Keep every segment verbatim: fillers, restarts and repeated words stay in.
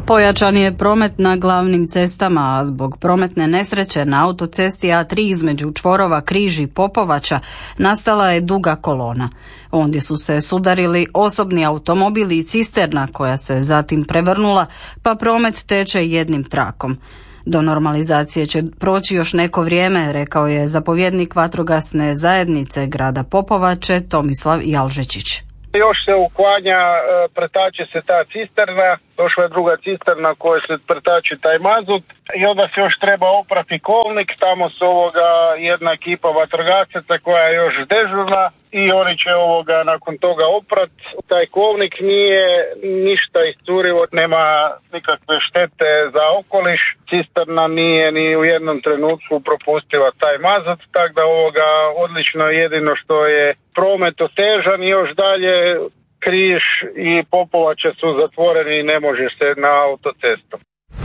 Pojačan je promet na glavnim cestama, a zbog prometne nesreće na autocesti A tri između čvorova Križ i Popovača nastala je duga kolona. Ondje su se sudarili osobni automobili i cisterna koja se zatim prevrnula, pa promet teče jednim trakom. Do normalizacije će proći još neko vrijeme, rekao je zapovjednik vatrogasne zajednice grada Popovače Tomislav Jalžečić. Još se uklanja, pretače se ta cisterna, došla je druga cisterna koja se pretači taj mazut i onda se još treba oprati kolnik, tamo su ovoga jedna ekipa vatrogasaca koja je još dežurna i oni će ovoga nakon toga oprat. Taj kolnik nije ništa iscurilo, nema nikakve štete za okoliš, cisterna nije ni u jednom trenutku propustila taj mazut, tako da ovoga odlično, jedino što je promet otežan i još dalje Križ i Popovača su zatvoreni i ne može se na autocestu.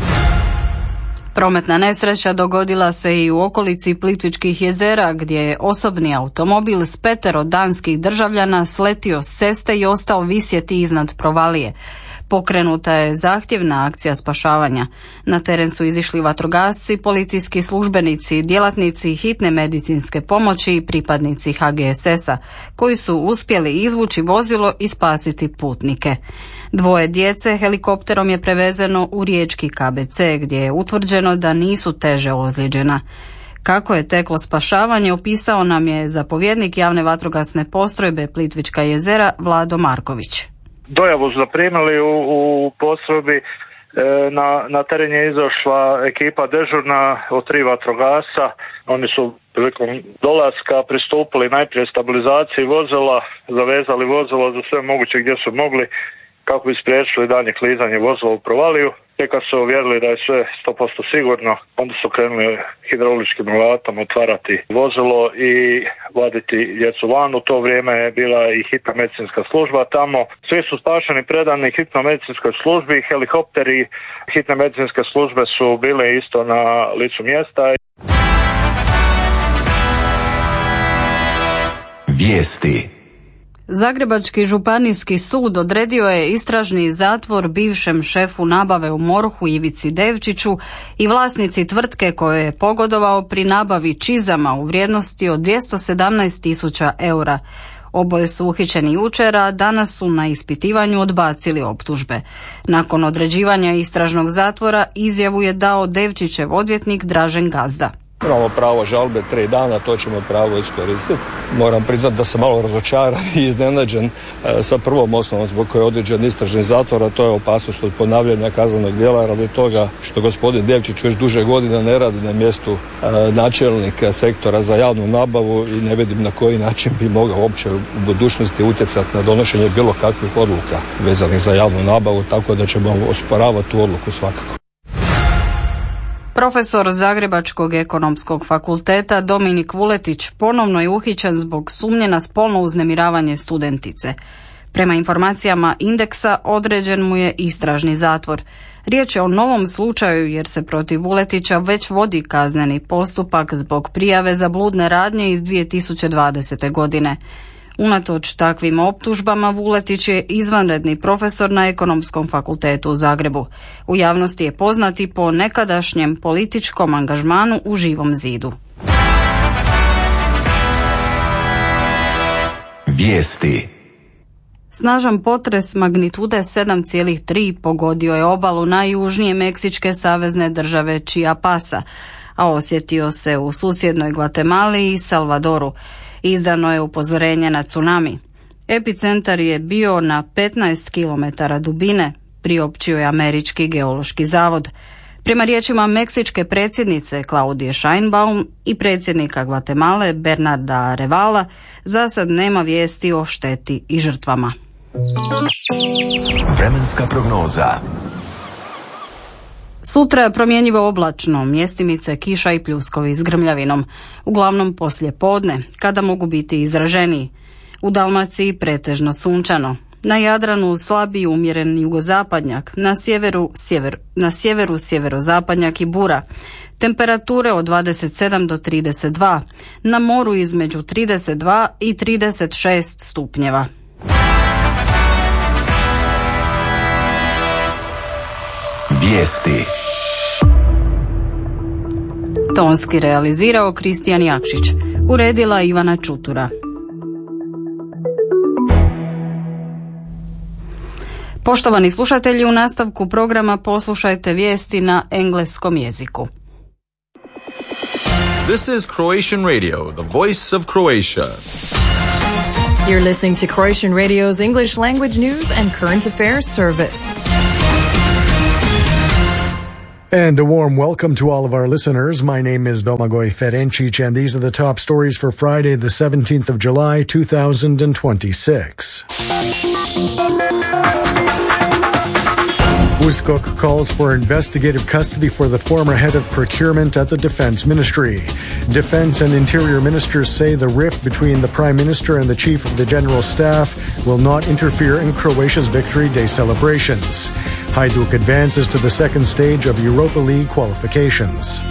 Prometna nesreća dogodila se i u okolici Plitvičkih jezera, gdje je osobni automobil s petero danskih državljana sletio s ceste i ostao visjeti iznad provalije. Pokrenuta je zahtjevna akcija spašavanja. Na teren su izišli vatrogasci, policijski službenici, djelatnici hitne medicinske pomoći i pripadnici H G S S-a, koji su uspjeli izvući vozilo i spasiti putnike. Dvoje djece helikopterom je prevezeno u riječki K B C, gdje je utvrđeno da nisu teže ozlijeđena. Kako je teklo spašavanje, opisao nam je zapovjednik javne vatrogasne postrojbe Plitvička jezera Vlado Marković. Dojavu su zaprimili u, u postrojbi, e, na, na teren je izašla ekipa dežurna od tri vatrogasca. Oni su prilikom dolaska pristupili najprije stabilizaciji vozila, zavezali vozilo za sve moguće gdje su mogli, kako bi spriječili dalje klizanje vozila u provaliju. Te kad su uvjerili da je sve sto posto sigurno, onda su krenuli hidrauličkim alatom otvarati vozilo i vaditi djecu van. U to vrijeme je bila i hitna medicinska služba tamo. Svi su spašeni, predani hitno medicinskoj službi, helikopteri hitne medicinske službe su bile isto na licu mjesta. Vijesti. Zagrebački županijski sud odredio je istražni zatvor bivšem šefu nabave u MORH-u Ivici Devčiću i vlasnici tvrtke koje je pogodovao pri nabavi čizama u vrijednosti od dvjesto sedamnaest tisuća eura. Oboje su uhićeni jučer, a danas su na ispitivanju odbacili optužbe. Nakon određivanja istražnog zatvora izjavu je dao Devčićev odvjetnik Dražen Gazda. Imamo pravo žalbe tri dana, to ćemo pravo iskoristiti. Moram priznati da sam malo razočaran i iznenađen e, sa prvom osnovom zbog koje je određen istražni zatvor, a to je opasnost od ponavljanja kaznenog djela radi toga što gospodin Devčić već duže godina ne radi na mjestu e, načelnika sektora za javnu nabavu i ne vidim na koji način bi mogao uopće u budućnosti utjecati na donošenje bilo kakvih odluka vezanih za javnu nabavu, tako da ćemo osporavati tu odluku svakako. Profesor Zagrebačkog ekonomskog fakulteta Dominik Vuletić ponovno je uhićen zbog sumnje na spolno uznemiravanje studentice. Prema informacijama Indeksa određen mu je istražni zatvor. Riječ je o novom slučaju jer se protiv Vuletića već vodi kazneni postupak zbog prijave za bludne radnje iz dvije tisuće dvadesete. godine. Unatoč takvim optužbama, Vuletić je izvanredni profesor na Ekonomskom fakultetu u Zagrebu. U javnosti je poznat i po nekadašnjem političkom angažmanu u Živom zidu. Vijesti. Snažan potres magnitude sedam zarez tri pogodio je obalu najjužnije meksičke savezne države Chiapasa, a osjetio se u susjednoj Gvatemali i Salvadoru. Izdano je upozorenje na tsunami. Epicentar je bio na petnaest kilometara dubine, priopćio je Američki geološki zavod. Prema riječima meksičke predsjednice Klaudije Sheinbaum i predsjednika Gvatemale Bernarda Arevala, za sad nema vijesti o šteti i žrtvama. Vremenska prognoza. Sutra je promjenjivo oblačno, mjestimice kiša i pljuskovi s grmljavinom, uglavnom poslije podne, kada mogu biti izraženiji. U Dalmaciji pretežno sunčano. Na Jadranu slabi umjeren jugozapadnjak, na sjeveru, sjever, na sjeveru sjeverozapadnjak i bura. Temperature od dvadeset sedam do trideset dva, na moru između trideset dva i trideset šest stupnjeva. Vijesti. Tonski realizirao Kristijan Jakšić, uredila Ivana Čutura. Poštovani slušatelji, u nastavku programa poslušajte vijesti na engleskom jeziku. This is Croatian Radio, the voice of Croatia. You're listening to Croatian Radio's English language news and current affairs service. And a warm welcome to all of our listeners. My name is Domagoj Ferencic, and these are the top stories for Friday, the seventeenth of July, two thousand twenty-six. U S K O K calls for investigative custody for the former head of procurement at the Defense Ministry. Defense and Interior Ministers say the rift between the Prime Minister and the Chief of the General Staff will not interfere in Croatia's Victory Day celebrations. Hajduk advances to the second stage of Europa League qualifications.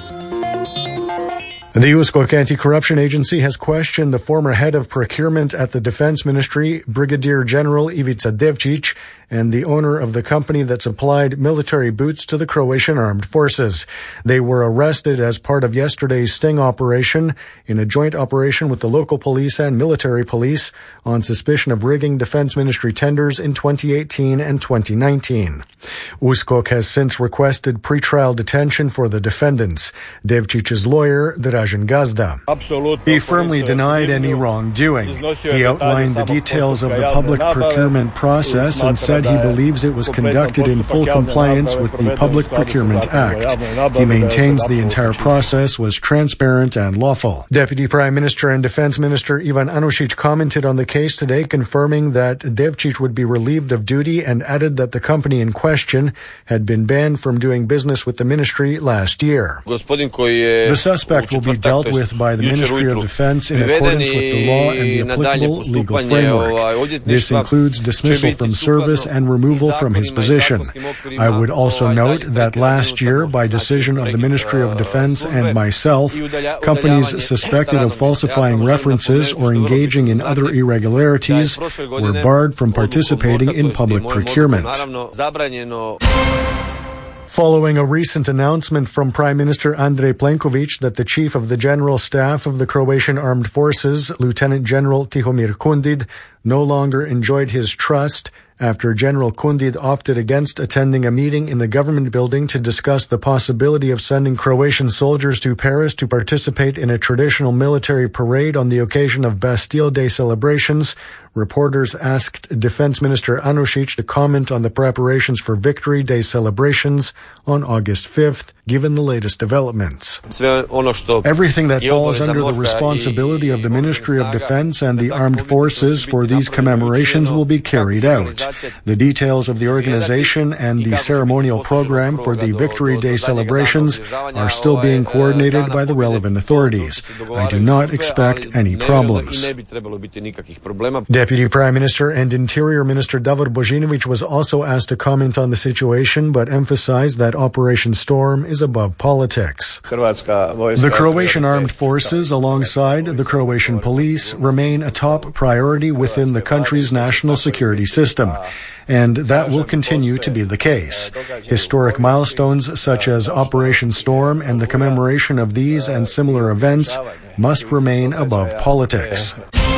The U S K O K Anti-Corruption Agency has questioned the former head of procurement at the Defense Ministry, Brigadier General Ivica Devčić, and the owner of the company that supplied military boots to the Croatian Armed Forces. They were arrested as part of yesterday's sting operation in a joint operation with the local police and military police on suspicion of rigging Defense Ministry tenders in twenty eighteen and twenty nineteen. U S K O K has since requested pretrial detention for the defendants. Devčić's lawyer, Dražen Gazda. He firmly denied any wrongdoing. He outlined the details of the public procurement process and said he believes it was conducted in full compliance with the Public Procurement Act. He maintains the entire process was transparent and lawful. Deputy Prime Minister and Defense Minister Ivan Anušić commented on the case today, confirming that Devčić would be relieved of duty and added that the company in question had been banned from doing business with the ministry last year. The suspect will be dealt with by the Ministry of Defense in accordance with the law and the applicable legal framework. This includes dismissal from service and removal from his position. I would also note that last year, by decision of the Ministry of Defense and myself, companies suspected of falsifying references or engaging in other irregularities were barred from participating in public procurement. Following a recent announcement from Prime Minister Andrej Plenković that the Chief of the General Staff of the Croatian Armed Forces, Lieutenant General Tihomir Kundid, no longer enjoyed his trust after General Kundid opted against attending a meeting in the government building to discuss the possibility of sending Croatian soldiers to Paris to participate in a traditional military parade on the occasion of Bastille Day celebrations. Reporters asked Defense Minister Anušić to comment on the preparations for Victory Day celebrations on August fifth, given the latest developments. Everything that falls under the responsibility of the Ministry of Defense and the Armed Forces for these commemorations will be carried out. The details of the organization and the ceremonial program for the Victory Day celebrations are still being coordinated by the relevant authorities. I do not expect any problems. Deputy Prime Minister and Interior Minister Davor Božinović was also asked to comment on the situation, but emphasized that Operation Storm is above politics. The Croatian Armed Forces, alongside the Croatian police, remain a top priority within the country's national security system, and that will continue to be the case. Historic milestones such as Operation Storm and the commemoration of these and similar events must remain above politics.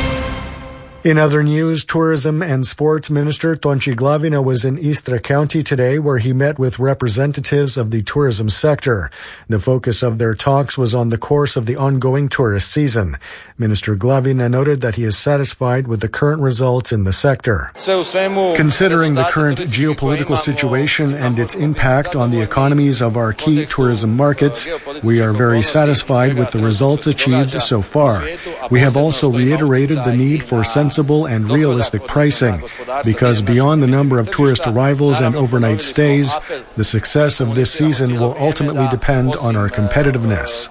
In other news, Tourism and Sports Minister Tonči Glavina was in Istra County today, where he met with representatives of the tourism sector. The focus of their talks was on the course of the ongoing tourist season. Minister Glavina noted that he is satisfied with the current results in the sector. Considering the current geopolitical situation and its impact on the economies of our key tourism markets, we are very satisfied with the results achieved so far. We have also reiterated the need for sensible and realistic pricing, because beyond the number of tourist arrivals and overnight stays, the success of this season will ultimately depend on our competitiveness.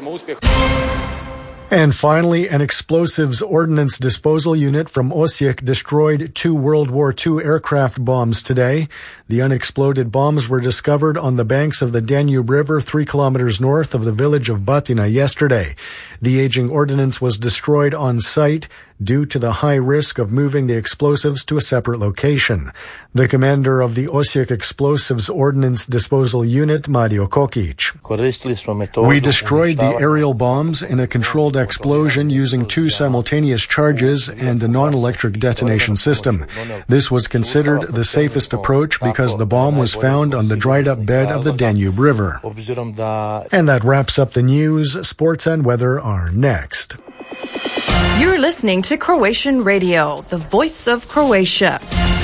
And finally, an explosives ordnance disposal unit from Osijek destroyed two World War Two aircraft bombs today. The unexploded bombs were discovered on the banks of the Danube River three kilometers north of the village of Batina yesterday. The aging ordnance was destroyed on site due to the high risk of moving the explosives to a separate location. The commander of the Osijek Explosives Ordnance Disposal Unit, Mario Kokic. We destroyed the aerial bombs in a controlled explosion using two simultaneous charges and a non-electric detonation system. This was considered the safest approach because the bomb was found on the dried-up bed of the Danube River. And that wraps up the news. Sports and weather are next. You're listening to Croatian Radio, the voice of Croatia.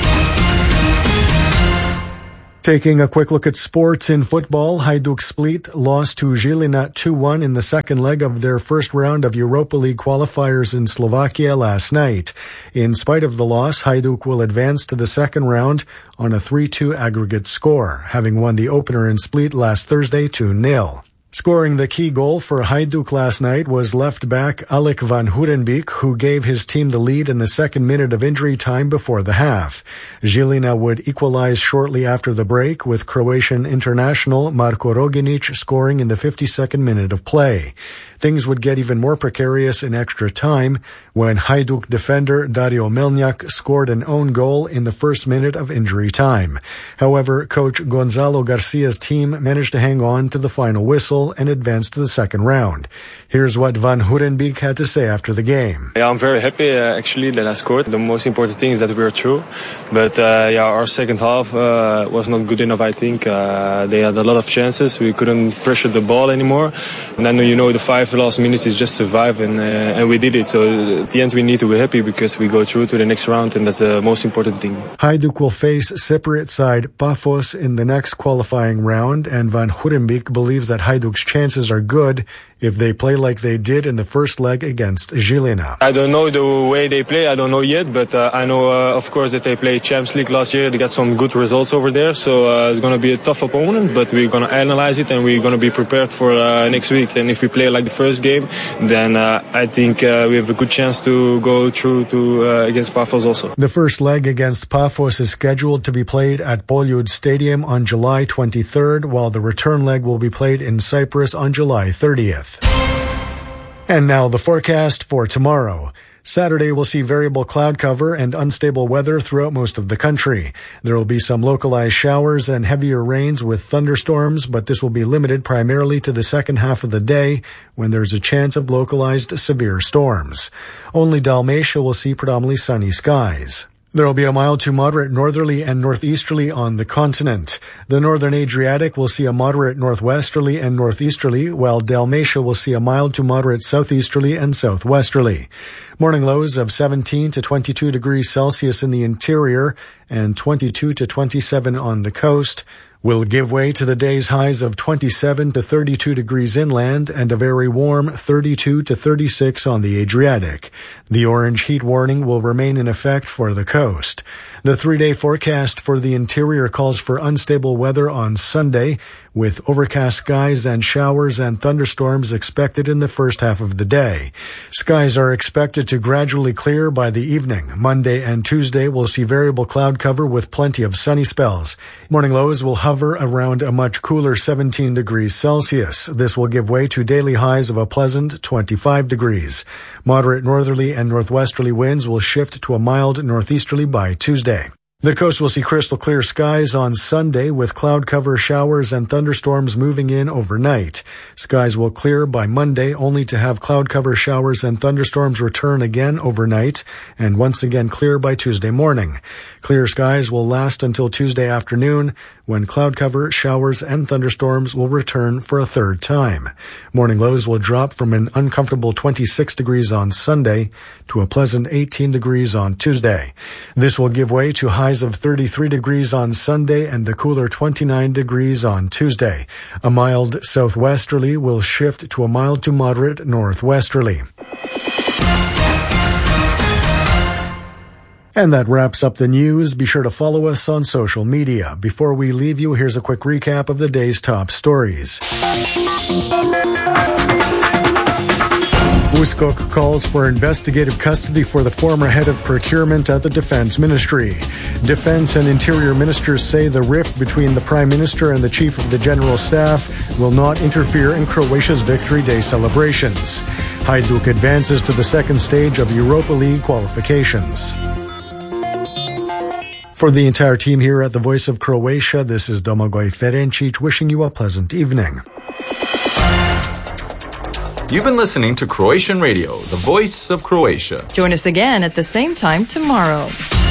Taking a quick look at sports in football, Hajduk Split lost to Žilina two one in the second leg of their first round of Europa League qualifiers in Slovakia last night. In spite of the loss, Hajduk will advance to the second round on a three two aggregate score, having won the opener in Split last Thursday two nil. Scoring the key goal for Hajduk last night was left back Alek van Hurenbeek, who gave his team the lead in the second minute of injury time before the half. Žilina would equalize shortly after the break, with Croatian international Marko Roginic scoring in the fifty-second minute of play. Things would get even more precarious in extra time when Hajduk defender Dario Melnjak scored an own goal in the first minute of injury time. However, coach Gonzalo Garcia's team managed to hang on to the final whistle and advance to the second round. Here's what Van Hurenbeek had to say after the game. Yeah, I'm very happy uh, actually that I scored. The most important thing is that we were through. But uh, yeah, our second half uh, was not good enough, I think. Uh, they had a lot of chances. We couldn't pressure the ball anymore. And then, you know, the five last minutes is just survive, and uh, and we did it. So at the end we need to be happy because we go through to the next round, and that's the most important thing. Hajduk will face Cypriot side Paphos in the next qualifying round, and Van Hurenbeek believes that Hajduk's chances are good if they play like they did in the first leg against Žilina. I don't know the way they play, I don't know yet, but uh, I know uh, of course that they played Champions League last year. They got some good results over there, so uh, it's going to be a tough opponent, but we're going to analyze it and we're going to be prepared for uh, next week. And if we play like the first game, then uh, I think uh, we have a good chance to go through to uh, against Paphos also. The first leg against Paphos is scheduled to be played at Poljud Stadium on July twenty-third, while the return leg will be played in Cyprus on July thirtieth. And now the forecast for tomorrow. Saturday will see variable cloud cover and unstable weather throughout most of the country. There will be some localized showers and heavier rains with thunderstorms, but this will be limited primarily to the second half of the day when there's a chance of localized severe storms. Only Dalmatia will see predominantly sunny skies. There will be a mild to moderate northerly and northeasterly on the continent. The northern Adriatic will see a moderate northwesterly and northeasterly, while Dalmatia will see a mild to moderate southeasterly and southwesterly. Morning lows of seventeen to twenty-two degrees Celsius in the interior and twenty-two to twenty-seven on the coast will give way to the day's highs of twenty-seven to thirty-two degrees inland and a very warm thirty-two to thirty-six on the Adriatic. The orange heat warning will remain in effect for the coast. The three-day forecast for the interior calls for unstable weather on Sunday, with overcast skies and showers and thunderstorms expected in the first half of the day. Skies are expected to gradually clear by the evening. Monday and Tuesday will see variable cloud cover with plenty of sunny spells. Morning lows will hover around a much cooler seventeen degrees Celsius. This will give way to daily highs of a pleasant twenty-five degrees. Moderate northerly and northwesterly winds will shift to a mild northeasterly by Tuesday. The coast will see crystal clear skies on Sunday with cloud cover, showers, and thunderstorms moving in overnight. Skies will clear by Monday, only to have cloud cover, showers, and thunderstorms return again overnight and once again clear by Tuesday morning. Clear skies will last until Tuesday afternoon, when cloud cover, showers, and thunderstorms will return for a third time. Morning lows will drop from an uncomfortable twenty-six degrees on Sunday to a pleasant eighteen degrees on Tuesday. This will give way to highs of thirty-three degrees on Sunday and a cooler twenty-nine degrees on Tuesday. A mild southwesterly will shift to a mild to moderate northwesterly. And that wraps up the news. Be sure to follow us on social media. Before we leave you, here's a quick recap of the day's top stories. USKOK calls for investigative custody for the former head of procurement at the Defense Ministry. Defense and Interior Ministers say the rift between the Prime Minister and the Chief of the General Staff will not interfere in Croatia's Victory Day celebrations. Hajduk advances to the second stage of Europa League qualifications. For the entire team here at the Voice of Croatia, this is Domagoj Ferencic wishing you a pleasant evening. You've been listening to Croatian Radio, the Voice of Croatia. Join us again at the same time tomorrow.